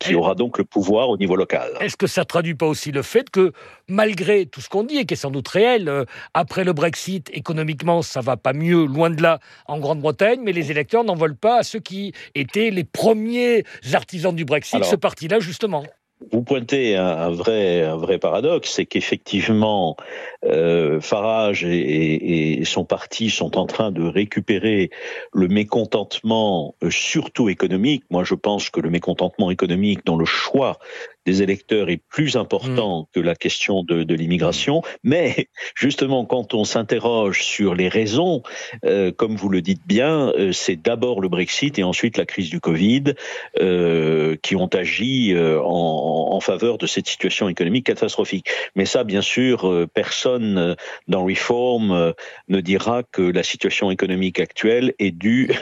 qui aura donc le pouvoir au niveau local. Est-ce que ça ne traduit pas aussi le fait que, malgré tout ce qu'on dit, et qui est sans doute réel, après le Brexit, économiquement, ça ne va pas mieux, loin de là, en Grande-Bretagne, mais les électeurs n'en veulent pas à ceux qui étaient les premiers artisans du Brexit, ce parti-là, justement. Vous pointez un vrai paradoxe, c'est qu'effectivement, Farage et son parti sont en train de récupérer le mécontentement, surtout économique. Moi, je pense que le mécontentement économique dans le choix des électeurs est plus important que la question de l'immigration. Mais justement, quand on s'interroge sur les raisons, comme vous le dites bien, c'est d'abord le Brexit et ensuite la crise du Covid qui ont agi en faveur de cette situation économique catastrophique. Mais ça, bien sûr, personne dans Reform ne dira que la situation économique actuelle est due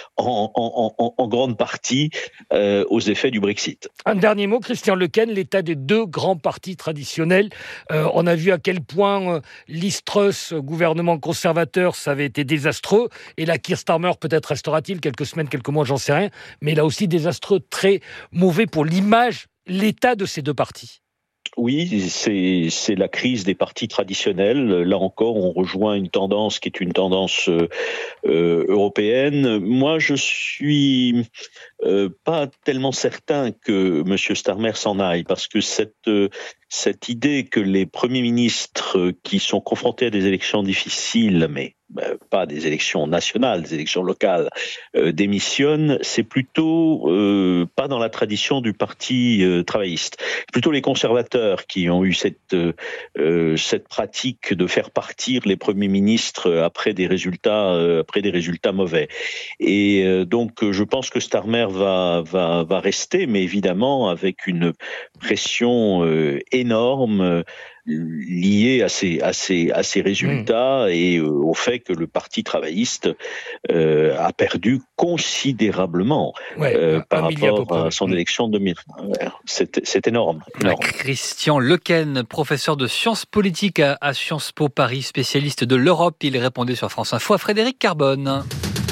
en grande partie aux effets du Brexit. Un dernier mot, Christian Lequesne, l'état des deux grands partis traditionnels. On a vu à quel point Liz Truss, gouvernement conservateur, ça avait été désastreux. Et là, Keir Starmer, peut-être restera-t-il quelques semaines, quelques mois, j'en sais rien. Mais là aussi, désastreux, très mauvais pour l'image, l'état de ces deux partis. Oui, c'est la crise des partis traditionnels. Là encore, on rejoint une tendance qui est une tendance européenne. Moi, je suis pas tellement certain que M. Starmer s'en aille, parce que cette idée que les premiers ministres qui sont confrontés à des élections difficiles, mais pas des élections nationales, des élections locales, démissionnent, c'est plutôt pas dans la tradition du parti travailliste. Plutôt les conservateurs qui ont eu cette pratique de faire partir les premiers ministres après des résultats mauvais. Et donc je pense que Starmer va rester, mais évidemment avec une pression énorme liée à ces résultats et au fait que le Parti travailliste a perdu considérablement par rapport à son élection de 2000. C'est énorme. Christian Lequesne, professeur de sciences politiques à Sciences Po Paris, spécialiste de l'Europe, il répondait sur France Info à Frédéric Carbone.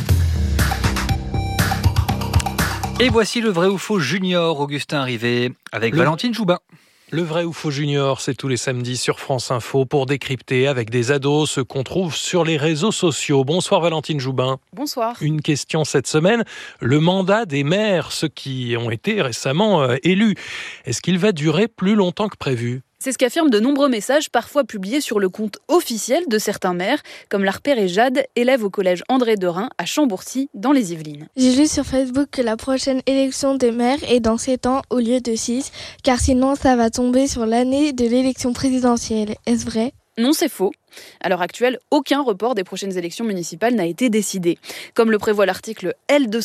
Et voici le vrai ou faux junior, Augustin Rivet, avec Valentine Joubin. Le vrai ou faux junior, c'est tous les samedis sur France Info pour décrypter avec des ados ce qu'on trouve sur les réseaux sociaux. Bonsoir Valentine Joubin. Bonsoir. Une question cette semaine, le mandat des maires, ceux qui ont été récemment élus, est-ce qu'il va durer plus longtemps que prévu ? C'est ce qu'affirment de nombreux messages parfois publiés sur le compte officiel de certains maires, comme Larper et Jade, élèves au collège André Derain à Chambourcy, dans les Yvelines. J'ai lu sur Facebook que la prochaine élection des maires est dans 7 ans au lieu de 6, car sinon ça va tomber sur l'année de l'élection présidentielle. Est-ce vrai ? Non, c'est faux. À l'heure actuelle, aucun report des prochaines élections municipales n'a été décidé. Comme le prévoit l'article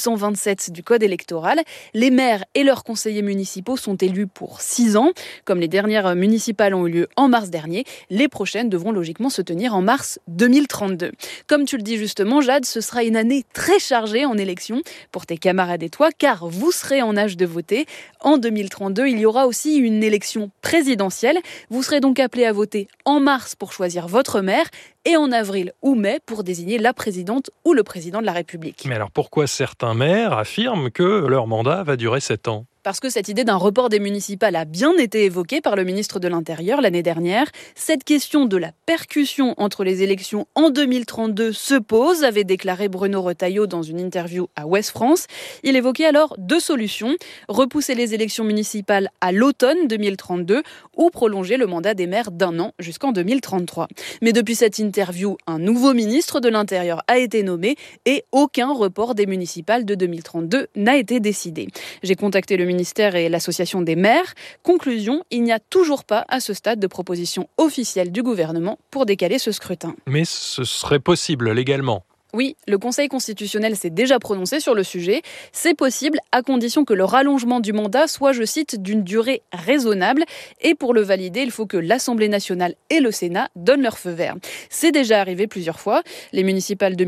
L227 du Code électoral, les maires et leurs conseillers municipaux sont élus pour 6 ans. Comme les dernières municipales ont eu lieu en mars dernier, les prochaines devront logiquement se tenir en mars 2032. Comme tu le dis justement, Jade, ce sera une année très chargée en élections pour tes camarades et toi, car vous serez en âge de voter. En 2032, il y aura aussi une élection présidentielle. Vous serez donc appelés à voter en mars pour choisir votre maire et en avril ou mai pour désigner la présidente ou le président de la République. Mais alors pourquoi certains maires affirment que leur mandat va durer 7 ans ? Parce que cette idée d'un report des municipales a bien été évoquée par le ministre de l'Intérieur l'année dernière. Cette question de la percussion entre les élections en 2032 se pose, avait déclaré Bruno Retailleau dans une interview à Ouest France. Il évoquait alors 2 solutions, repousser les élections municipales à l'automne 2032 ou prolonger le mandat des maires d'1 an jusqu'en 2033. Mais depuis cette interview, un nouveau ministre de l'Intérieur a été nommé et aucun report des municipales de 2032 n'a été décidé. J'ai contacté le ministère et l'association des maires. Conclusion, il n'y a toujours pas à ce stade de proposition officielle du gouvernement pour décaler ce scrutin. Mais ce serait possible légalement ? Oui, le Conseil constitutionnel s'est déjà prononcé sur le sujet. C'est possible à condition que le rallongement du mandat soit, je cite, d'une durée raisonnable. Et pour le valider, il faut que l'Assemblée nationale et le Sénat donnent leur feu vert. C'est déjà arrivé plusieurs fois. Les municipales de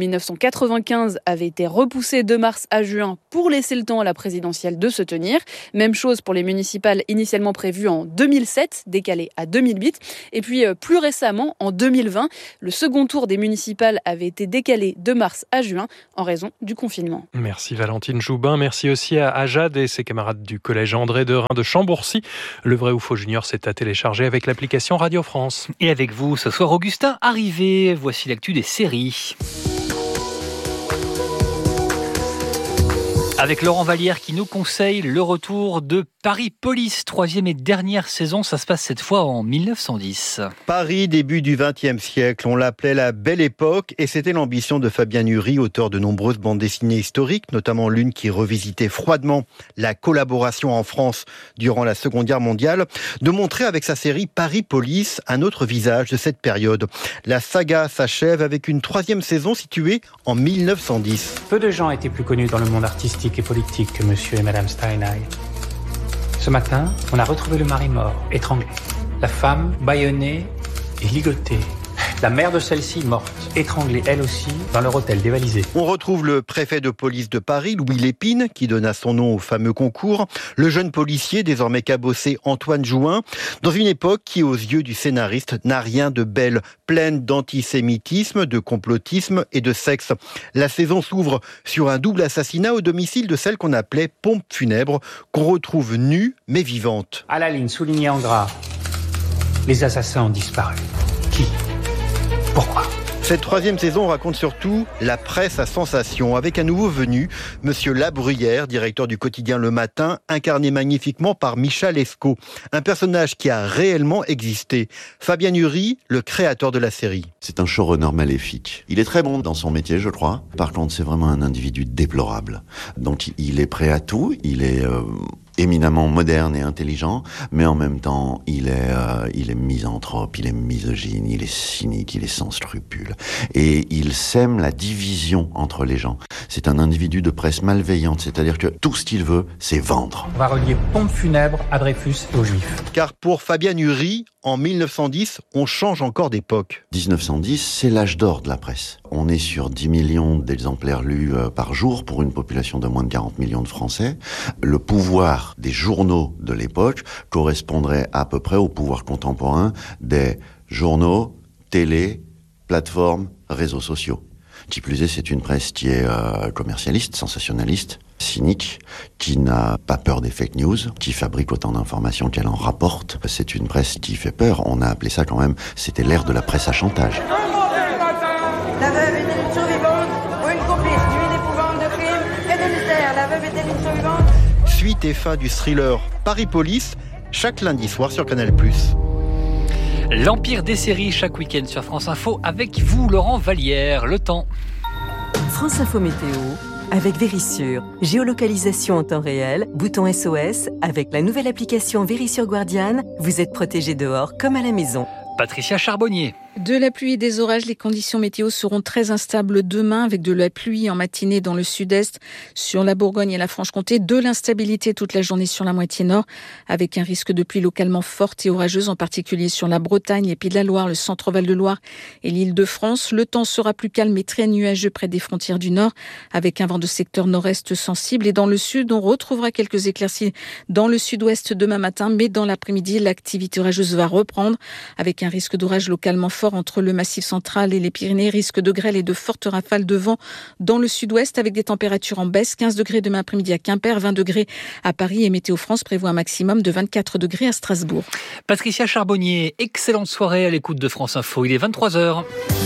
1995 avaient été repoussées de mars à juin pour laisser le temps à la présidentielle de se tenir. Même chose pour les municipales initialement prévues en 2007, décalées à 2008. Et puis plus récemment, en 2020, le second tour des municipales avait été décalé de de mars à juin en raison du confinement. Merci Valentine Joubin. Merci aussi à Jade et ses camarades du collège André Derain de Chambourcy. Le vrai ou faux junior, c'est à télécharger avec l'application Radio France. Et avec vous, ce soir, Augustin arrivé. Voici l'actu des séries. Avec Laurent Vallière qui nous conseille le retour de Paris Police, 3e et dernière saison. Ça se passe cette fois en 1910. Paris, début du XXe siècle. On l'appelait la Belle Époque et c'était l'ambition de Fabien Nury, auteur de nombreuses bandes dessinées historiques, notamment l'une qui revisitait froidement la collaboration en France durant la Seconde Guerre mondiale, de montrer avec sa série Paris Police un autre visage de cette période. La saga s'achève avec une 3e saison située en 1910. Peu de gens étaient plus connus dans le monde artistique et politique que monsieur et madame Steinheil. Ce matin, on a retrouvé le mari mort, étranglé. La femme, bâillonnée et ligotée. La mère de celle-ci, morte, étranglée elle aussi, dans leur hôtel dévalisé. On retrouve le préfet de police de Paris, Louis Lépine, qui donna son nom au fameux concours, le jeune policier, désormais cabossé, Antoine Jouin, dans une époque qui, aux yeux du scénariste, n'a rien de belle, pleine d'antisémitisme, de complotisme et de sexe. La saison s'ouvre sur un double assassinat au domicile de celle qu'on appelait pompe funèbre, qu'on retrouve nue mais vivante. À la ligne soulignée en gras, les assassins ont disparu. Qui ? Pourquoi ? Cette 3e saison raconte surtout la presse à sensation, avec un nouveau venu, Monsieur Labruyère, directeur du quotidien Le Matin, incarné magnifiquement par Michel Lescaut, un personnage qui a réellement existé. Fabien Nury, le créateur de la série. C'est un showrunner maléfique. Il est très bon dans son métier, je crois. Par contre, c'est vraiment un individu déplorable. Donc, il est prêt à tout, il est éminemment moderne et intelligent, mais en même temps, il est misanthrope, il est misogyne, il est cynique, il est sans scrupules. Et il sème la division entre les gens. C'est un individu de presse malveillante, c'est-à-dire que tout ce qu'il veut, c'est vendre. On va relier pompe funèbre à Dreyfus et aux Juifs. Car pour Fabien Nury, en 1910, on change encore d'époque. 1910, c'est l'âge d'or de la presse. On est sur 10 millions d'exemplaires lus par jour pour une population de moins de 40 millions de Français. Le pouvoir des journaux de l'époque correspondrait à peu près au pouvoir contemporain des journaux, télé, plateformes, réseaux sociaux. Qui plus est, c'est une presse qui est commercialiste, sensationnaliste, cynique, qui n'a pas peur des fake news, qui fabrique autant d'informations qu'elle en rapporte. C'est une presse qui fait peur. On a appelé ça quand même, c'était l'ère de la presse à chantage. La veuve est une survivante ou une complice d'une épouvante de crime et de mystère. La veuve est une survivante. Suite et fin du thriller Paris Police, chaque lundi soir sur Canal+. L'Empire des séries, chaque week-end sur France Info, avec vous, Laurent Vallière. Le temps. France Info Météo, avec Vérissure. Géolocalisation en temps réel, bouton SOS. Avec la nouvelle application Vérissure Guardian, vous êtes protégé dehors comme à la maison. Patricia Charbonnier. De la pluie et des orages, les conditions météo seront très instables demain avec de la pluie en matinée dans le sud-est, sur la Bourgogne et la Franche-Comté, de l'instabilité toute la journée sur la moitié nord avec un risque de pluie localement forte et orageuse, en particulier sur la Bretagne, les Pays de la Loire, le centre-Val de Loire et l'Île-de-France. Le temps sera plus calme et très nuageux près des frontières du nord avec un vent de secteur nord-est sensible, et dans le sud, on retrouvera quelques éclaircies dans le sud-ouest demain matin, mais dans l'après-midi, l'activité orageuse va reprendre avec un risque d'orage localement fort entre le Massif central et les Pyrénées, risque de grêle et de fortes rafales de vent dans le sud-ouest avec des températures en baisse, 15 degrés demain après-midi à Quimper, 20 degrés à Paris, et Météo France prévoit un maximum de 24 degrés à Strasbourg. Patricia Charbonnier, excellente soirée à l'écoute de France Info, il est 23h.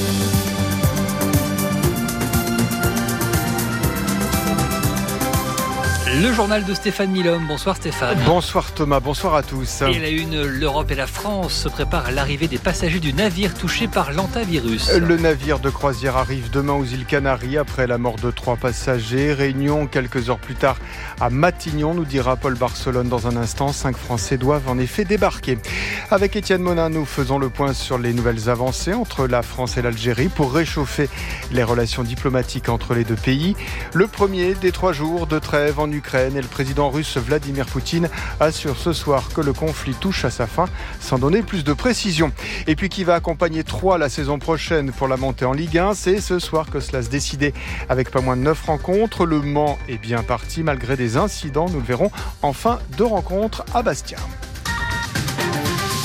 Le journal de Stéphane Milhomme. Bonsoir Stéphane. Bonsoir Thomas, bonsoir à tous. Et la une, l'Europe et la France se préparent à l'arrivée des passagers du navire touché par l'hantavirus. Le navire de croisière arrive demain aux îles Canaries après la mort de 3 passagers. Réunion quelques heures plus tard à Matignon, nous dira Paul Barcelone dans un instant. 5 Français doivent en effet débarquer. Avec Étienne Monin, nous faisons le point sur les nouvelles avancées entre la France et l'Algérie pour réchauffer les relations diplomatiques entre les deux pays. Le premier des 3 jours de trêve en Ukraine, et le président russe Vladimir Poutine assure ce soir que le conflit touche à sa fin sans donner plus de précision. Et puis qui va accompagner Troyes la saison prochaine pour la montée en Ligue 1, c'est ce soir que cela se décidait avec pas moins de 9 rencontres. Le Mans est bien parti malgré des incidents, nous le verrons en fin de rencontre à Bastia.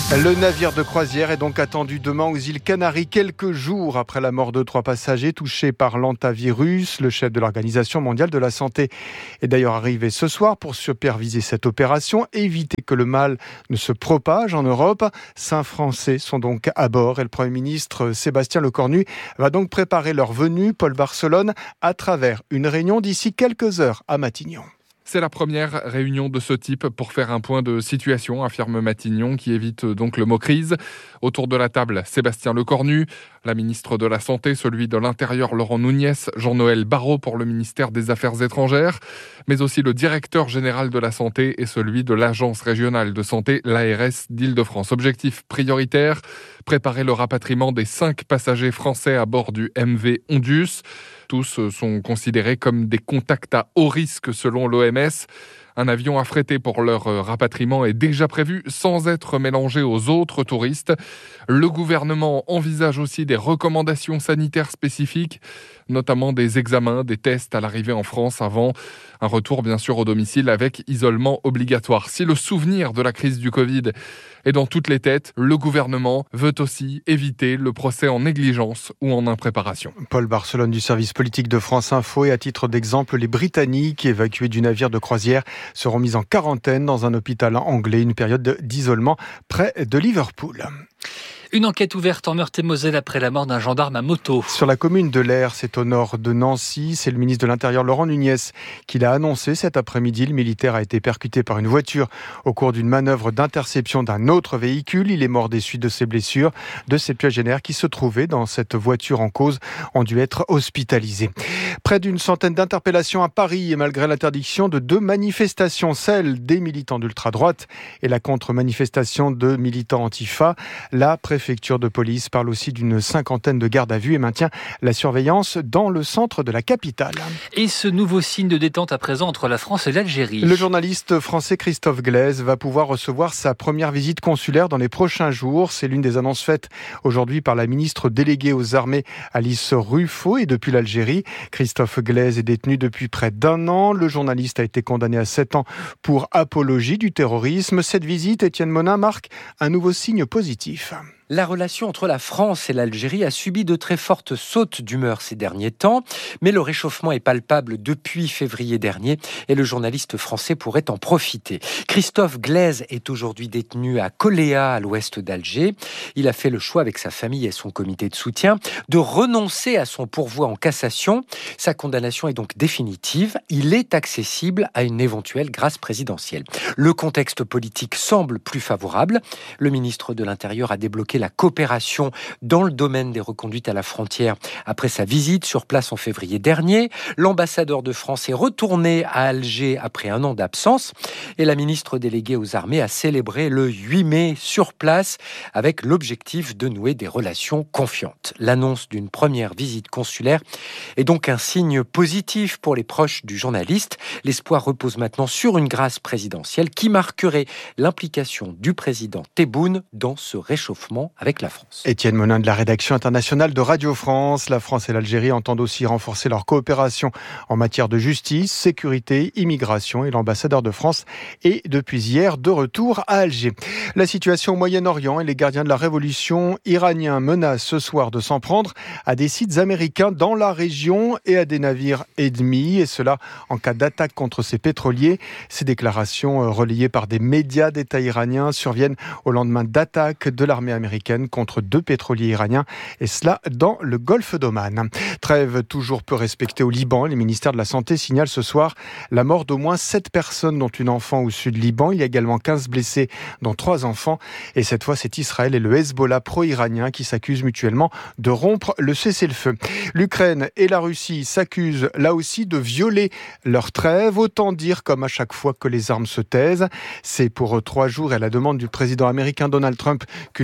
Le navire de croisière est donc attendu demain aux îles Canaries, quelques jours après la mort de 3 passagers touchés par l'hantavirus. Le chef de l'Organisation mondiale de la santé est d'ailleurs arrivé ce soir pour superviser cette opération, éviter que le mal ne se propage en Europe. 5 Français sont donc à bord et le Premier ministre Sébastien Lecornu va donc préparer leur venue, Paul Barcelone, à travers une réunion d'ici quelques heures à Matignon. C'est la première réunion de ce type pour faire un point de situation, affirme Matignon, qui évite donc le mot crise. Autour de la table, Sébastien Lecornu, la ministre de la Santé, celui de l'Intérieur Laurent Nunez, Jean-Noël Barrot pour le ministère des Affaires étrangères, mais aussi le directeur général de la Santé et celui de l'Agence régionale de santé, l'ARS d'Île-de-France. Objectif prioritaire, préparer le rapatriement des 5 passagers français à bord du MV Ondius. Tous sont considérés comme des contacts à haut risque selon l'OMS. Un avion affrété pour leur rapatriement est déjà prévu sans être mélangé aux autres touristes. Le gouvernement envisage aussi des recommandations sanitaires spécifiques, notamment des examens, des tests à l'arrivée en France avant un retour bien sûr au domicile avec isolement obligatoire. Si le souvenir de la crise du Covid est dans toutes les têtes, le gouvernement veut aussi éviter le procès en négligence ou en impréparation. Paul Barcelone du service politique de France Info, et à titre d'exemple, les Britanniques évacués du navire de croisière seront mis en quarantaine dans un hôpital anglais, une période d'isolement près de Liverpool. Une enquête ouverte en Meurthe-et-Moselle après la mort d'un gendarme à moto. Sur la commune de l'Aire, c'est au nord de Nancy. C'est le ministre de l'Intérieur Laurent Nunez qui l'a annoncé cet après-midi. Le militaire a été percuté par une voiture au cours d'une manœuvre d'interception d'un autre véhicule. Il est mort des suites de ses blessures. De ses piégénaires qui se trouvaient dans cette voiture en cause ont dû être hospitalisés. Près d'une centaine d'interpellations à Paris et malgré l'interdiction de 2 manifestations, celle des militants d'ultra-droite et la contre-manifestation de militants antifa. La préfecture de police parle aussi d'une 50aine de gardes à vue et maintient la surveillance dans le centre de la capitale. Et ce nouveau signe de détente à présent entre la France et l'Algérie. Le journaliste français Christophe Glaise va pouvoir recevoir sa première visite consulaire dans les prochains jours. C'est l'une des annonces faites aujourd'hui par la ministre déléguée aux armées Alice Ruffo. Et depuis l'Algérie, Christophe Glaise est détenu depuis près d'1 an. Le journaliste a été condamné à 7 ans pour apologie du terrorisme. Cette visite, Étienne Monin, marque un nouveau signe positif. La relation entre la France et l'Algérie a subi de très fortes sautes d'humeur ces derniers temps, mais le réchauffement est palpable depuis février dernier et le journaliste français pourrait en profiter. Christophe Glaise est aujourd'hui détenu à Koléa, à l'ouest d'Alger. Il a fait le choix avec sa famille et son comité de soutien de renoncer à son pourvoi en cassation. Sa condamnation est donc définitive. Il est accessible à une éventuelle grâce présidentielle. Le contexte politique semble plus favorable. Le ministre de l'Intérieur a débloqué la coopération dans le domaine des reconduites à la frontière après sa visite sur place en février dernier. L'ambassadeur de France est retourné à Alger après 1 an d'absence et la ministre déléguée aux armées a célébré le 8 mai sur place avec l'objectif de nouer des relations confiantes. L'annonce d'une première visite consulaire est donc un signe positif pour les proches du journaliste. L'espoir repose maintenant sur une grâce présidentielle qui marquerait l'implication du président Tebboune dans ce réchauffement avec la France. Étienne Monin de la rédaction internationale de Radio France. La France et l'Algérie entendent aussi renforcer leur coopération en matière de justice, sécurité, immigration et l'ambassadeur de France est depuis hier de retour à Alger. La situation au Moyen-Orient et les gardiens de la révolution iraniens menacent ce soir de s'en prendre à des sites américains dans la région et à des navires ennemis, et cela en cas d'attaque contre ces pétroliers. Ces déclarations relayées par des médias d'État iraniens surviennent au lendemain d'attaques de l'armée américaine contre 2 pétroliers iraniens, et cela dans le golfe d'Oman. Trêve toujours peu respectée au Liban. Les ministères de la Santé signalent ce soir la mort d'au moins 7 personnes, dont une enfant au sud Liban. Il y a également 15 blessés, dont 3 enfants. Et cette fois, c'est Israël et le Hezbollah pro-iranien qui s'accusent mutuellement de rompre le cessez-le-feu. L'Ukraine et la Russie s'accusent là aussi de violer leur trêve. Autant dire, comme à chaque fois, que les armes se taisent. C'est pour 3 jours et à la demande du président américain Donald Trump qu'une trêve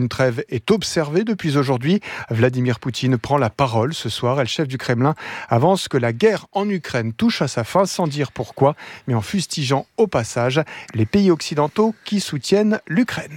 est observée depuis aujourd'hui. Vladimir Poutine prend la parole ce soir et le chef du Kremlin avance que la guerre en Ukraine touche à sa fin sans dire pourquoi, mais en fustigeant au passage les pays occidentaux qui soutiennent l'Ukraine.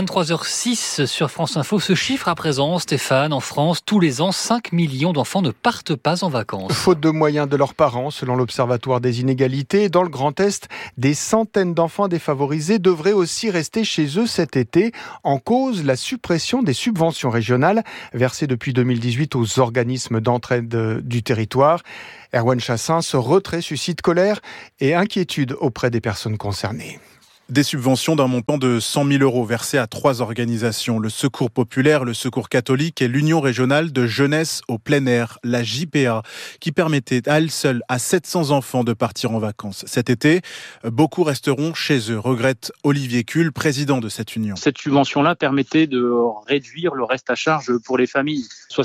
23h06 sur France Info. Ce chiffre à présent, Stéphane, en France, tous les ans, 5 millions d'enfants ne partent pas en vacances. Faute de moyens de leurs parents, selon l'Observatoire des inégalités, dans le Grand Est, des centaines d'enfants défavorisés devraient aussi rester chez eux cet été. En cause, la suppression des subventions régionales versées depuis 2018 aux organismes d'entraide du territoire. Erwan Chassin, ce retrait suscite colère et inquiétude auprès des personnes concernées. Des subventions d'un montant de 100 000 € versées à 3 organisations, le Secours populaire, le Secours catholique et l'Union régionale de jeunesse au plein air, la JPA, qui permettait à elle seule à 700 enfants de partir en vacances. Cet été, beaucoup resteront chez eux, regrette Olivier Kuhl, président de cette union. Cette subvention-là permettait de réduire le reste à charge pour les familles.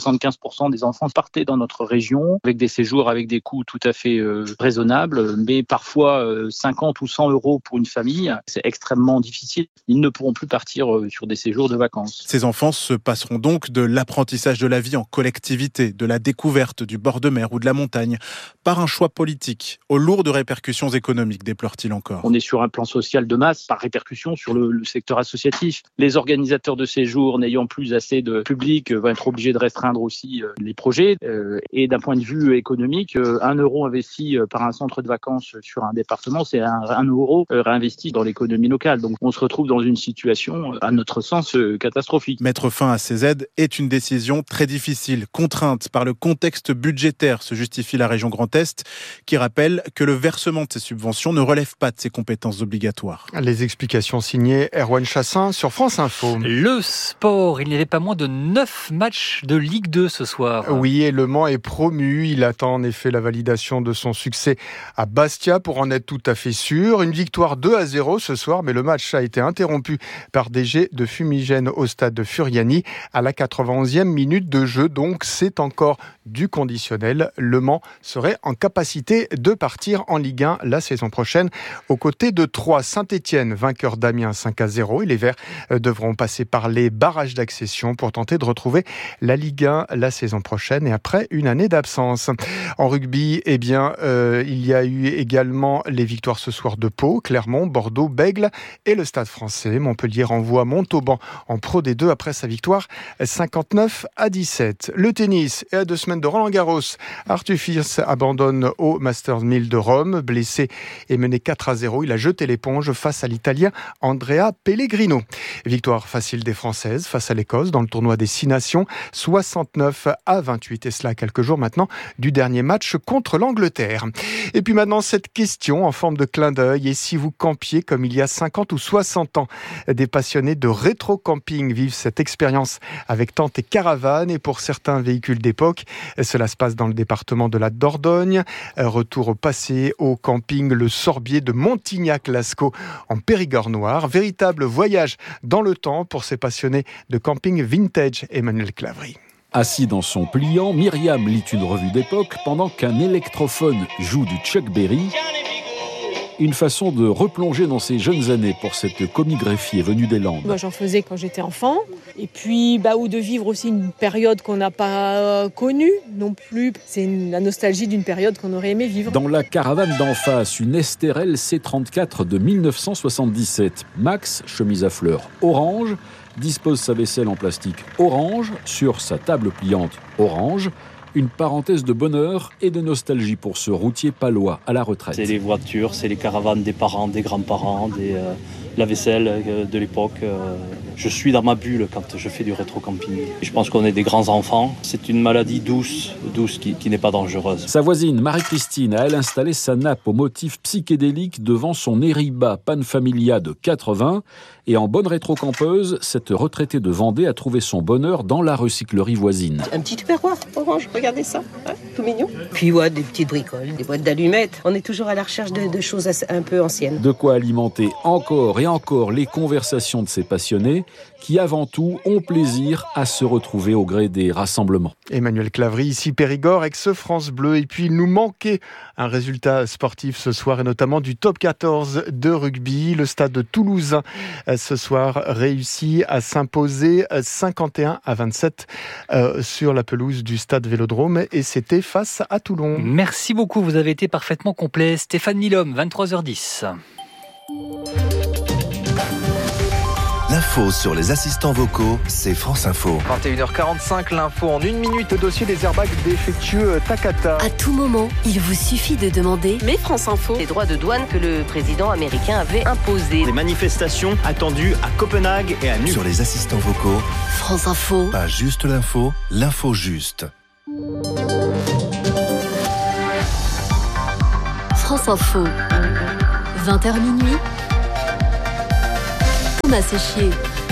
75% des enfants partaient dans notre région avec des séjours avec des coûts tout à fait raisonnables, mais parfois 50 ou 100 € pour une famille. C'est extrêmement difficile. Ils ne pourront plus partir sur des séjours de vacances. Ces enfants se passeront donc de l'apprentissage de la vie en collectivité, de la découverte du bord de mer ou de la montagne, par un choix politique, aux lourdes répercussions économiques, déplore-t-il encore. On est sur un plan social de masse, par répercussion sur le secteur associatif. Les organisateurs de séjours, n'ayant plus assez de public, vont être obligés de restreindre aussi les projets. Et d'un point de vue économique, 1 € investi par un centre de vacances sur un département, c'est 1 € réinvesti dans l'économie locale. Donc on se retrouve dans une situation, à notre sens, catastrophique. Mettre fin à ces aides est une décision très difficile, contrainte par le contexte budgétaire, se justifie la région Grand Est, qui rappelle que le versement de ces subventions ne relève pas de ses compétences obligatoires. Les explications signées Erwan Chassin sur France Info. Le sport, il n'y avait pas moins de 9 matchs de Ligue 2 ce soir. Oui, et Le Mans est promu. Il attend en effet la validation de son succès à Bastia pour en être tout à fait sûr. Une victoire 2-0 ce soir, mais le match a été interrompu par des jets de fumigène au stade de Furiani à la 91e minute de jeu. Donc c'est encore du conditionnel. Le Mans serait en capacité de partir en Ligue 1 la saison prochaine aux côtés de 3. Saint-Étienne, vainqueur d'Amiens 5-0. Et les Verts devront passer par les barrages d'accession pour tenter de retrouver la Ligue 1 la saison prochaine et après une année d'absence. En rugby, il y a eu également les victoires ce soir de Pau, Clermont, Bordeaux, Bègles et le Stade français. Montpellier renvoie Montauban en Pro D2 après sa victoire 59-17. Le tennis et à 2 semaines de Roland-Garros, Arthur Fils abandonne au Masters 1000 de Rome. Blessé et mené 4-0, il a jeté l'éponge face à l'Italien Andrea Pellegrino. Victoire facile des Françaises face à l'Écosse dans le tournoi des 6 nations, 69-28. Et cela à quelques jours maintenant du dernier match contre l'Angleterre. Et puis maintenant cette question en forme de clin d'œil. Et si vous campiez comme il y a 50 ou 60 ans, des passionnés de rétro-camping vivent cette expérience avec tente et caravane. Et pour certains véhicules d'époque, cela se passe dans le département de la Dordogne. Retour au passé au camping Le Sorbier de Montignac-Lascaux en Périgord noir. Véritable voyage dans le temps pour ces passionnés de camping vintage. Emmanuel Clavry. Assis dans son pliant, Myriam lit une revue d'époque pendant qu'un électrophone joue du Chuck Berry. Une façon de replonger dans ses jeunes années pour cette commis greffier venue des Landes. Moi, j'en faisais quand j'étais enfant. Et puis, ou de vivre aussi une période qu'on n'a pas connue non plus. C'est la nostalgie d'une période qu'on aurait aimé vivre. Dans la caravane d'en face, une Esterel C34 de 1977. Max, chemise à fleurs orange, dispose sa vaisselle en plastique orange sur sa table pliante orange. Une parenthèse de bonheur et de nostalgie pour ce routier palois à la retraite. C'est les voitures, c'est les caravanes des parents, des grands-parents, la vaisselle de l'époque. Je suis dans ma bulle quand je fais du rétro-camping. Je pense qu'on est des grands enfants. C'est une maladie douce qui n'est pas dangereuse. Sa voisine, Marie-Christine, a elle installé sa nappe au motif psychédélique devant son Eriba Panfamilia de 80. Et en bonne rétro-campeuse, cette retraitée de Vendée a trouvé son bonheur dans la recyclerie voisine. Un petit tupperware orange, regardez ça, tout mignon. Puis des petites bricoles, des boîtes d'allumettes. On est toujours à la recherche de choses un peu anciennes. De quoi alimenter encore et et encore les conversations de ces passionnés qui, avant tout, ont plaisir à se retrouver au gré des rassemblements. Emmanuel Clavry, ici Périgord, ex-France Bleu. Et puis, il nous manquait un résultat sportif ce soir, et notamment du top 14 de rugby. Le stade toulousain, ce soir, réussit à s'imposer 51-27 sur la pelouse du stade Vélodrome. Et c'était face à Toulon. Merci beaucoup, vous avez été parfaitement complet. Stéphane Milhomme, 23h10. L'info sur les assistants vocaux, c'est France Info. 21h45, l'info en 1 minute, le dossier des airbags défectueux Takata. À tout moment, il vous suffit de demander. Mais France Info, les droits de douane que le président américain avait imposés. Les manifestations attendues à Copenhague et à Nuuk. Sur les assistants vocaux, France Info. Pas juste l'info, l'info juste. France Info. 20h minuit. Thomas Séchier.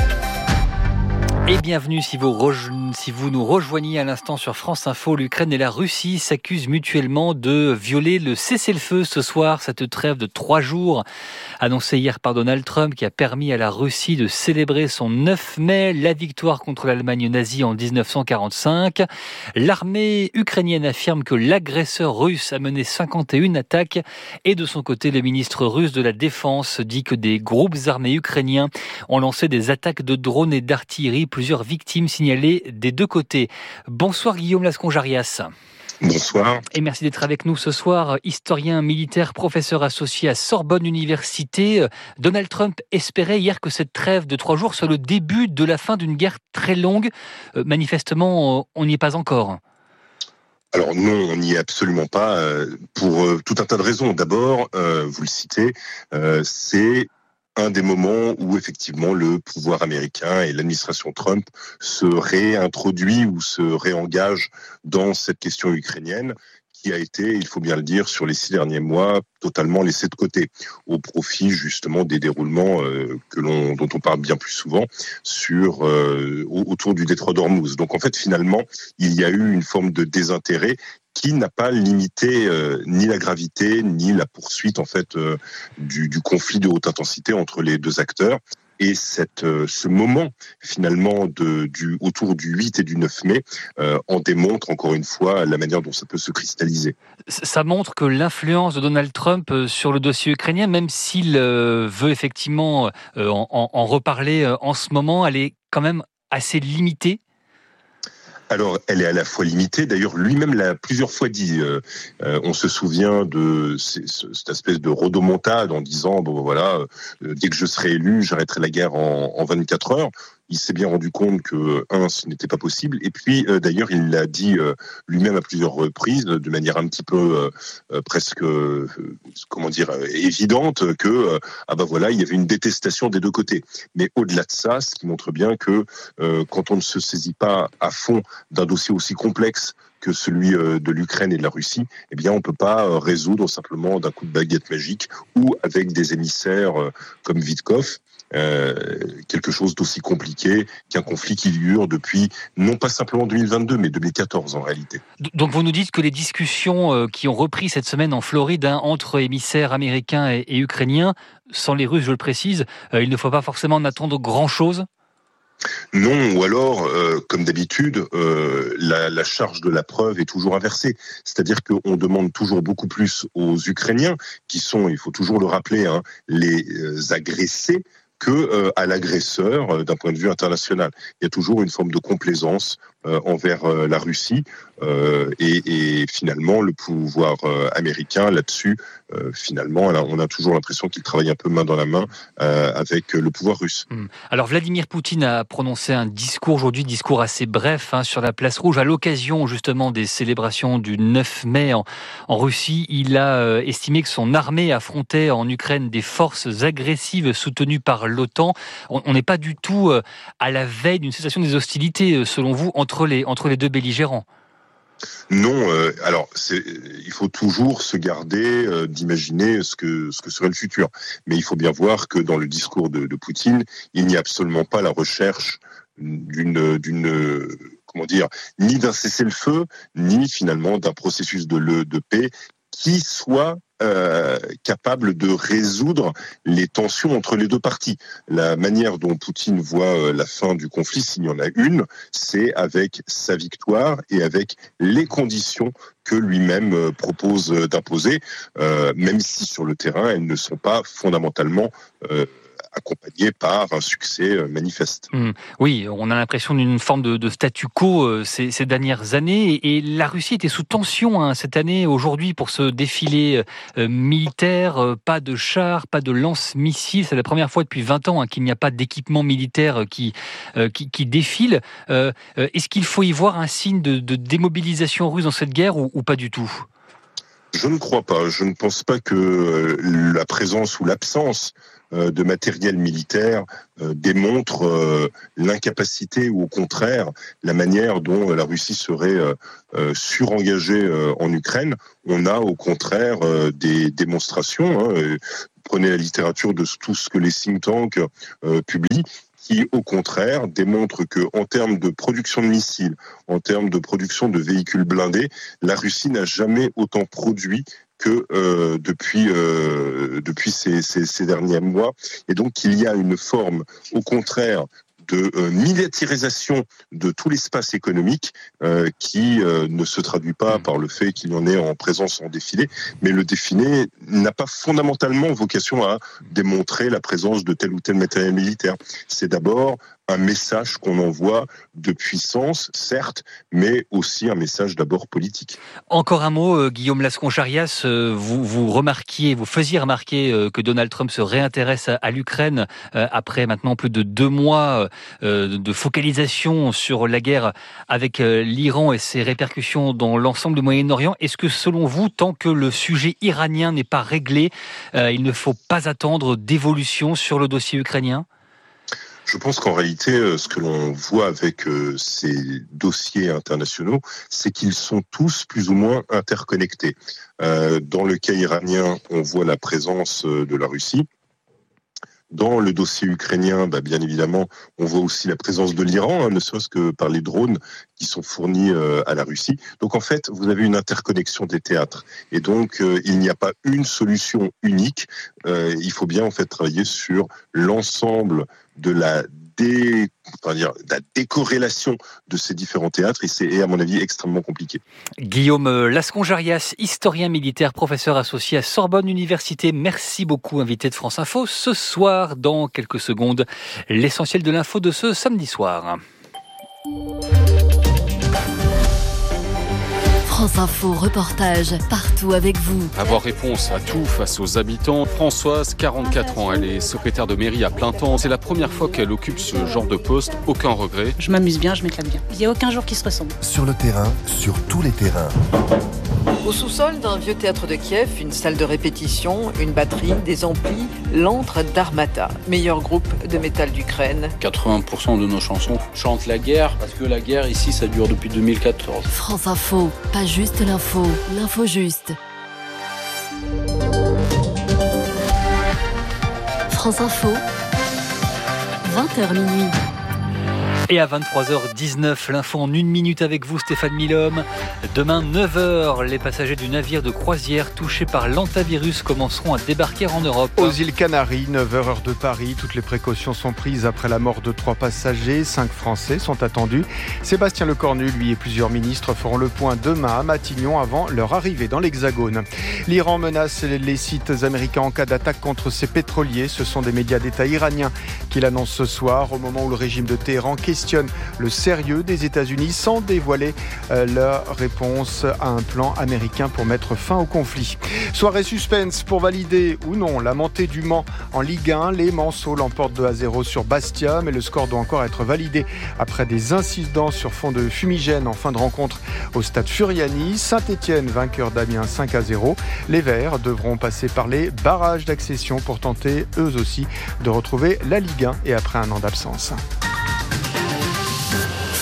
Et bienvenue si vous nous rejoignez à l'instant sur France Info. L'Ukraine et la Russie s'accusent mutuellement de violer le cessez-le-feu ce soir, cette trêve de 3 jours annoncée hier par Donald Trump qui a permis à la Russie de célébrer son 9 mai, la victoire contre l'Allemagne nazie en 1945. L'armée ukrainienne affirme que l'agresseur russe a mené 51 attaques et de son côté, le ministre russe de la Défense dit que des groupes armés ukrainiens ont lancé des attaques de drones et d'artillerie. Plusieurs victimes signalées des deux côtés. Bonsoir Guillaume Lasconge-Arias. Bonsoir. Et merci d'être avec nous ce soir. Historien militaire, professeur associé à Sorbonne Université. Donald Trump espérait hier que cette trêve de 3 jours soit le début de la fin d'une guerre très longue. Manifestement, on n'y est pas encore. Alors non, on n'y est absolument pas, pour tout un tas de raisons. D'abord, vous le citez, c'est un des moments où effectivement le pouvoir américain et l'administration Trump se réintroduit ou se réengage dans cette question ukrainienne qui a été, il faut bien le dire, sur les 6 derniers mois, totalement laissée de côté, au profit justement des déroulements dont on parle bien plus souvent autour du détroit d'Ormuz. Donc en fait, finalement, il y a eu une forme de désintérêt qui n'a pas limité ni la gravité ni la poursuite en fait du conflit de haute intensité entre les deux acteurs. Et ce moment finalement autour du 8 et du 9 mai en démontre encore une fois la manière dont ça peut se cristalliser. Ça montre que l'influence de Donald Trump sur le dossier ukrainien, même s'il veut effectivement en reparler en ce moment, elle est quand même assez limitée. Alors, elle est à la fois limitée. D'ailleurs, lui-même l'a plusieurs fois dit. On se souvient de cette espèce de rodomontade en disant bon voilà, dès que je serai élu, j'arrêterai la guerre en 24 heures. Il s'est bien rendu compte que, ce n'était pas possible. Et puis, d'ailleurs, il l'a dit lui-même à plusieurs reprises, de manière un petit peu presque, évidente, que, il y avait une détestation des deux côtés. Mais au-delà de ça, ce qui montre bien que quand on ne se saisit pas à fond d'un dossier aussi complexe que celui de l'Ukraine et de la Russie, eh bien, on ne peut pas résoudre simplement d'un coup de baguette magique ou avec des émissaires comme Witkoff. Quelque chose d'aussi compliqué qu'un conflit qui dure depuis, non pas simplement 2022, mais 2014 en réalité. Donc vous nous dites que les discussions qui ont repris cette semaine en Floride entre émissaires américains et ukrainiens, sans les Russes, je le précise, il ne faut pas forcément en attendre grand-chose ? Non, ou alors, comme d'habitude, la charge de la preuve est toujours inversée. C'est-à-dire qu'on demande toujours beaucoup plus aux Ukrainiens, qui sont, il faut toujours le rappeler, les agressés, que à l'agresseur d'un point de vue international. Il y a toujours une forme de complaisance envers la Russie et finalement le pouvoir américain là-dessus, finalement, on a toujours l'impression qu'il travaille un peu main dans la main avec le pouvoir russe. Alors Vladimir Poutine a prononcé un discours aujourd'hui, discours assez bref sur la place rouge à l'occasion justement des célébrations du 9 mai en Russie. Il a estimé que son armée affrontait en Ukraine des forces agressives soutenues par l'OTAN. On n'est pas du tout à la veille d'une cessation des hostilités, selon vous, entre les deux belligérants. Non, il faut toujours se garder d'imaginer ce que serait le futur. Mais il faut bien voir que dans le discours de Poutine, il n'y a absolument pas la recherche ni d'un cessez-le-feu, ni finalement d'un processus de paix qui soit capable de résoudre les tensions entre les deux parties. La manière dont Poutine voit la fin du conflit, s'il y en a une, c'est avec sa victoire et avec les conditions que lui-même propose d'imposer, même si sur le terrain, elles ne sont pas fondamentalement accompagné par un succès manifeste. Oui, on a l'impression d'une forme de statu quo ces dernières années. Et la Russie était sous tension cette année, aujourd'hui, pour ce défilé militaire. Pas de chars, pas de lance-missiles. C'est la première fois depuis 20 ans qu'il n'y a pas d'équipement militaire qui défile. Est-ce qu'il faut y voir un signe de démobilisation russe dans cette guerre ou pas du tout ? Je ne crois pas. Je ne pense pas que la présence ou l'absence de matériel militaire démontre l'incapacité ou au contraire la manière dont la Russie serait surengagée en Ukraine. On a au contraire des démonstrations. Prenez la littérature de tout ce que les think tanks publient, qui, au contraire, démontre que, en termes de production de missiles, en termes de production de véhicules blindés, la Russie n'a jamais autant produit que depuis ces derniers mois. Et donc, il y a une forme, au contraire, de militarisation de tout l'espace économique qui ne se traduit pas par le fait qu'il y en ait en présence en défilé, mais le défilé n'a pas fondamentalement vocation à démontrer la présence de tel ou tel matériel militaire. C'est d'abord un message qu'on envoie de puissance, certes, mais aussi un message d'abord politique. Encore un mot, Guillaume Lasconcharias, vous faisiez remarquer que Donald Trump se réintéresse à l'Ukraine après maintenant plus de 2 mois de focalisation sur la guerre avec l'Iran et ses répercussions dans l'ensemble du Moyen-Orient. Est-ce que selon vous, tant que le sujet iranien n'est pas réglé, il ne faut pas attendre d'évolution sur le dossier ukrainien ? Je pense qu'en réalité, ce que l'on voit avec ces dossiers internationaux, c'est qu'ils sont tous plus ou moins interconnectés. Dans le cas iranien, on voit la présence de la Russie. Dans le dossier ukrainien, bien évidemment, on voit aussi la présence de l'Iran, ne serait-ce que par les drones qui sont fournis à la Russie. Donc en fait, vous avez une interconnexion des théâtres. Et donc, il n'y a pas une solution unique. Il faut bien en fait travailler sur l'ensemble de la décorrélation de ces différents théâtres et c'est, à mon avis, extrêmement compliqué. Guillaume Lasconjarias, historien militaire, professeur associé à Sorbonne Université. Merci beaucoup, invité de France Info. Ce soir, dans quelques secondes, l'essentiel de l'info de ce samedi soir. France Info, reportage partout avec vous. Avoir réponse à tout face aux habitants. Françoise, 44 ans, elle est secrétaire de mairie à plein temps. C'est la première fois qu'elle occupe ce genre de poste. Aucun regret. Je m'amuse bien, je m'éclate bien. Il n'y a aucun jour qui se ressemble. Sur le terrain, sur tous les terrains. Au sous-sol d'un vieux théâtre de Kiev, une salle de répétition, une batterie, des amplis, l'antre d'Armata, meilleur groupe de métal d'Ukraine. 80% de nos chansons chantent la guerre, parce que la guerre ici, ça dure depuis 2014. France Info, pas juste l'info, l'info juste. France Info, 20h minuit. Et à 23h19, l'info en 1 minute avec vous, Stéphane Milhomme. Demain, 9h, les passagers du navire de croisière touchés par l'hantavirus commenceront à débarquer en Europe. Aux îles Canaries, 9h heure de Paris, toutes les précautions sont prises après la mort de 3 passagers. 5 Français sont attendus. Sébastien Lecornu, lui et plusieurs ministres feront le point demain à Matignon avant leur arrivée dans l'Hexagone. L'Iran menace les sites américains en cas d'attaque contre ses pétroliers. Ce sont des médias d'État iraniens qui l'annoncent ce soir, au moment où le régime de Téhéran questionne le sérieux des États-Unis sans dévoiler leur réponse à un plan américain pour mettre fin au conflit. Soirée suspense pour valider ou non la montée du Mans en Ligue 1. Les Manceaux l'emportent 2-0 sur Bastia, mais le score doit encore être validé après des incidents sur fond de fumigène en fin de rencontre au stade Furiani. Saint-Étienne, vainqueur d'Amiens 5-0. Les Verts devront passer par les barrages d'accession pour tenter eux aussi de retrouver la Ligue 1 et après un an d'absence.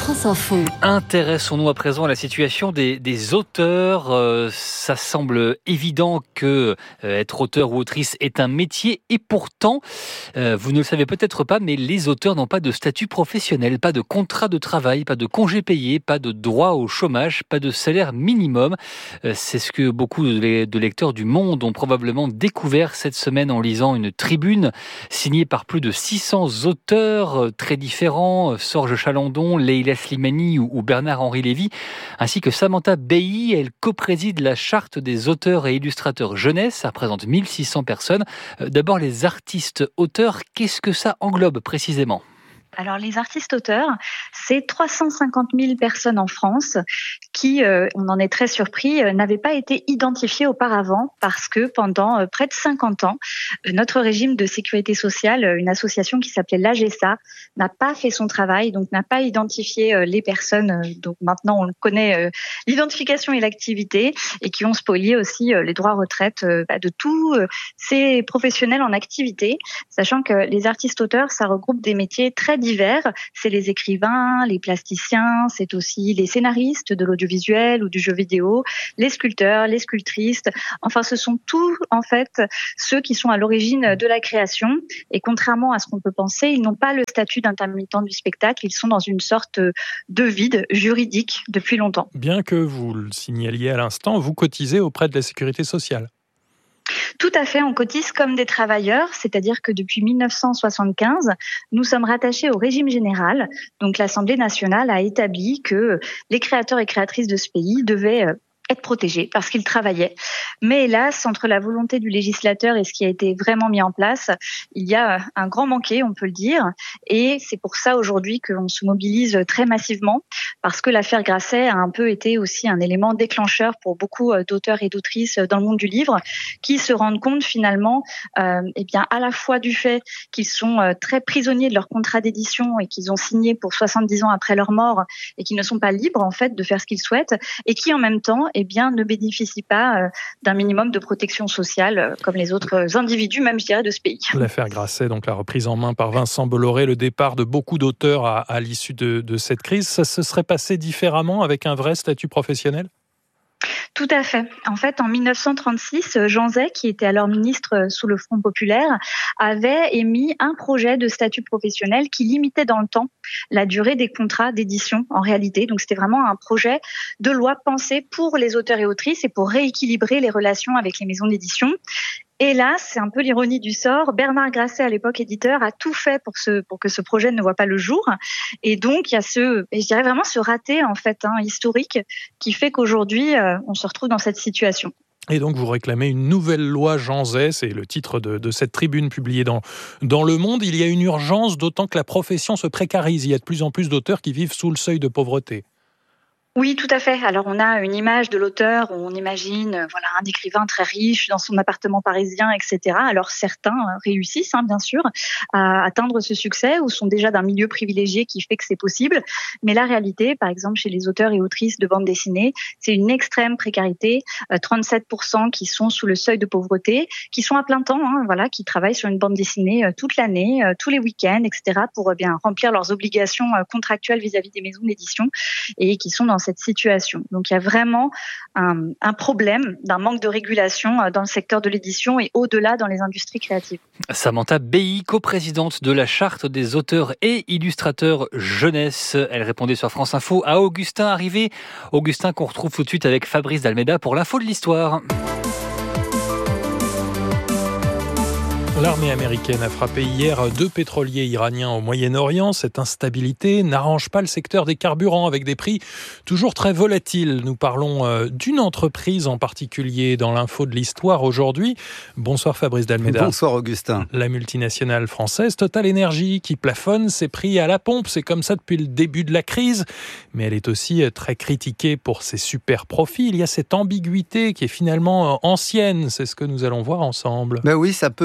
France Info. Intéressons-nous à présent à la situation des auteurs. Ça semble évident que être auteur ou autrice est un métier et pourtant, vous ne le savez peut-être pas, mais les auteurs n'ont pas de statut professionnel, pas de contrat de travail, pas de congé payé, pas de droit au chômage, pas de salaire minimum. C'est ce que beaucoup de lecteurs du Monde ont probablement découvert cette semaine en lisant une tribune signée par plus de 600 auteurs très différents, Sorge Chalandon, Leila Slimani ou Bernard-Henri Lévy, ainsi que Samantha Bailly. Elle copréside la charte des auteurs et illustrateurs jeunesse. Ça représente 1600 personnes. D'abord, les artistes-auteurs, qu'est-ce que ça englobe précisément ? Alors les artistes-auteurs, c'est 350 000 personnes en France qui, on en est très surpris, n'avaient pas été identifiées auparavant parce que pendant près de 50 ans, notre régime de sécurité sociale, une association qui s'appelait l'AGESA, n'a pas fait son travail, donc n'a pas identifié les personnes. Donc maintenant, on connaît l'identification et l'activité et qui ont spolié aussi les droits retraite de tous ces professionnels en activité, sachant que les artistes-auteurs, ça regroupe des métiers très divers. C'est les écrivains, les plasticiens, c'est aussi les scénaristes de l'audiovisuel ou du jeu vidéo, les sculpteurs, les sculptrices. Enfin, ce sont tous, en fait, ceux qui sont à l'origine de la création. Et contrairement à ce qu'on peut penser, ils n'ont pas le statut d'intermittent du spectacle. Ils sont dans une sorte de vide juridique depuis longtemps. Bien que vous le signaliez à l'instant, vous cotisez auprès de la sécurité sociale. Tout à fait, on cotise comme des travailleurs, c'est-à-dire que depuis 1975, nous sommes rattachés au régime général. Donc l'Assemblée nationale a établi que les créateurs et créatrices de ce pays devaient être protégés parce qu'ils travaillaient. Mais hélas, entre la volonté du législateur et ce qui a été vraiment mis en place, il y a un grand manqué, on peut le dire. Et c'est pour ça aujourd'hui qu'on se mobilise très massivement parce que l'affaire Grasset a un peu été aussi un élément déclencheur pour beaucoup d'auteurs et d'autrices dans le monde du livre qui se rendent compte finalement à la fois du fait qu'ils sont très prisonniers de leur contrat d'édition et qu'ils ont signé pour 70 ans après leur mort et qu'ils ne sont pas libres en fait de faire ce qu'ils souhaitent et qui en même temps ne bénéficient pas d'un minimum de protection sociale comme les autres individus, même je dirais, de ce pays. L'affaire Grasset, donc la reprise en main par Vincent Bolloré, le départ de beaucoup d'auteurs à l'issue de cette crise, ça se serait passé différemment avec un vrai statut professionnel ? Tout à fait. En fait, en 1936, Jean Zay, qui était alors ministre sous le Front populaire, avait émis un projet de statut professionnel qui limitait dans le temps la durée des contrats d'édition en réalité. Donc c'était vraiment un projet de loi pensé pour les auteurs et autrices et pour rééquilibrer les relations avec les maisons d'édition. Et là, c'est un peu l'ironie du sort. Bernard Grasset, à l'époque éditeur, a tout fait pour que ce projet ne voit pas le jour. Et donc, il y a ce raté en fait historique qui fait qu'aujourd'hui, on se retrouve dans cette situation. Et donc, vous réclamez une nouvelle loi Jean Zay, c'est le titre de cette tribune publiée dans Le Monde. Il y a une urgence, d'autant que la profession se précarise. Il y a de plus en plus d'auteurs qui vivent sous le seuil de pauvreté. Oui, tout à fait. Alors, on a une image de l'auteur où on imagine un écrivain très riche dans son appartement parisien, etc. Alors, certains réussissent, bien sûr, à atteindre ce succès ou sont déjà d'un milieu privilégié qui fait que c'est possible. Mais la réalité, par exemple, chez les auteurs et autrices de bande dessinée, c'est une extrême précarité. 37% qui sont sous le seuil de pauvreté, qui sont à plein temps, qui travaillent sur une bande dessinée toute l'année, tous les week-ends, etc. pour remplir leurs obligations contractuelles vis-à-vis des maisons d'édition et qui sont dans cette situation. Donc il y a vraiment un problème d'un manque de régulation dans le secteur de l'édition et au-delà dans les industries créatives. Samantha Bailly, coprésidente de la charte des auteurs et illustrateurs jeunesse. Elle répondait sur France Info à Augustin Arrivé. Augustin qu'on retrouve tout de suite avec Fabrice Dalméda pour l'info de l'histoire. L'armée américaine a frappé hier 2 pétroliers iraniens au Moyen-Orient. Cette instabilité n'arrange pas le secteur des carburants avec des prix toujours très volatiles. Nous parlons d'une entreprise en particulier dans l'info de l'histoire aujourd'hui. Bonsoir Fabrice Dalméda. Bonsoir Augustin. La multinationale française Total Energy qui plafonne ses prix à la pompe. C'est comme ça depuis le début de la crise. Mais elle est aussi très critiquée pour ses super profits. Il y a cette ambiguïté qui est finalement ancienne. C'est ce que nous allons voir ensemble. Ben oui, ça peut remonter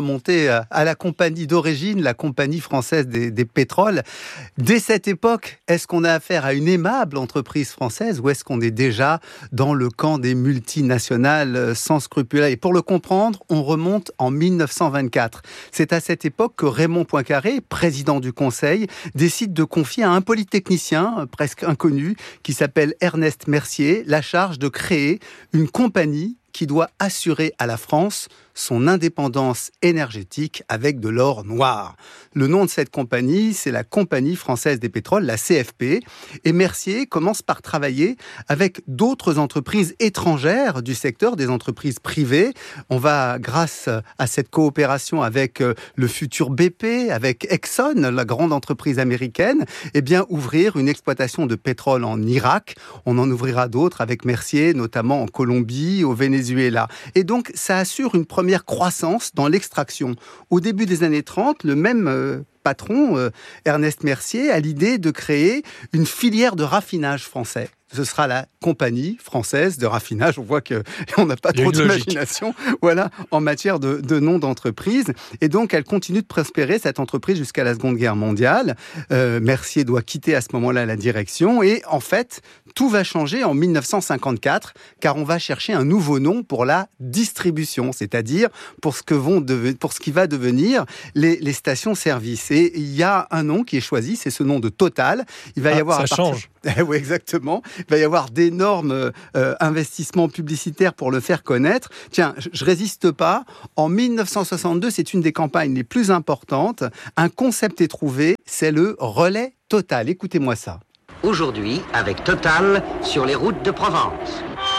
remonter à la compagnie d'origine, la compagnie française des pétroles. Dès cette époque, est-ce qu'on a affaire à une aimable entreprise française ou est-ce qu'on est déjà dans le camp des multinationales sans scrupules? Et pour le comprendre, on remonte en 1924. C'est à cette époque que Raymond Poincaré, président du Conseil, décide de confier à un polytechnicien presque inconnu qui s'appelle Ernest Mercier la charge de créer une compagnie qui doit assurer à la France son indépendance énergétique avec de l'or noir. Le nom de cette compagnie, c'est la Compagnie française des pétroles, la CFP. Et Mercier commence par travailler avec d'autres entreprises étrangères du secteur, des entreprises privées. On va, grâce à cette coopération avec le futur BP, avec Exxon, la grande entreprise américaine, eh bien, ouvrir une exploitation de pétrole en Irak. On en ouvrira d'autres avec Mercier, notamment en Colombie, au Venezuela. Et donc, ça assure une première croissance dans l'extraction. Au début des années 30, le même patron, Ernest Mercier, a l'idée de créer une filière de raffinage français. Ce sera la Compagnie française de raffinage. On voit qu'on n'a pas trop d'imagination en matière de nom d'entreprise. Et donc, elle continue de prospérer, cette entreprise, jusqu'à la Seconde Guerre mondiale. Mercier doit quitter à ce moment-là la direction. Et en fait, tout va changer en 1954, car on va chercher un nouveau nom pour la distribution, c'est-à-dire pour ce qui va devenir les stations-service. Et il y a un nom qui est choisi, c'est ce nom de Total. Il va y avoir ça change. Oui, exactement. Il va y avoir d'énormes investissements publicitaires pour le faire connaître. Tiens, je résiste pas. En 1962, c'est une des campagnes les plus importantes. Un concept est trouvé, c'est le relais Total. Écoutez-moi ça. Aujourd'hui, avec Total, sur les routes de Provence.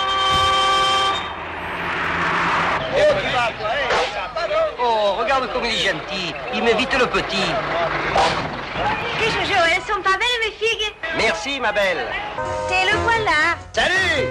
Oh, regarde comme il est gentil. Il m'évite le petit. Que Jojo, elles sont pas belles mes figues? Merci, ma belle. C'est le voilà. Salut!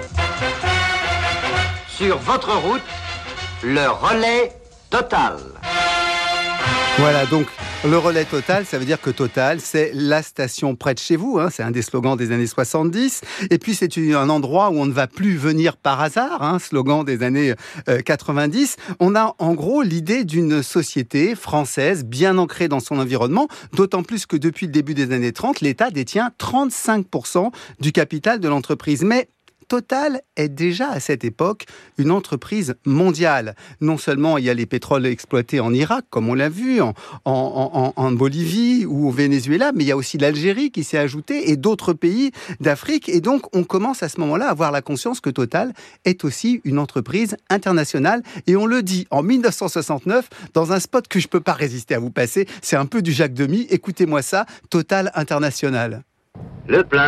Sur votre route, le relais Total. Voilà, donc le relais Total, ça veut dire que Total, c'est la station près de chez vous. C'est un des slogans des années 70. Et puis, c'est un endroit où on ne va plus venir par hasard, slogan des années 90. On a en gros l'idée d'une société française bien ancrée dans son environnement, d'autant plus que depuis le début des années 30, l'État détient 35% du capital de l'entreprise. Mais Total est déjà à cette époque une entreprise mondiale. Non seulement il y a les pétroles exploités en Irak, comme on l'a vu, en Bolivie ou au Venezuela, mais il y a aussi l'Algérie qui s'est ajoutée et d'autres pays d'Afrique. Et donc, on commence à ce moment-là à avoir la conscience que Total est aussi une entreprise internationale. Et on le dit en 1969 dans un spot que je ne peux pas résister à vous passer. C'est un peu du Jacques Demy. Écoutez-moi ça, Total International. Le plein.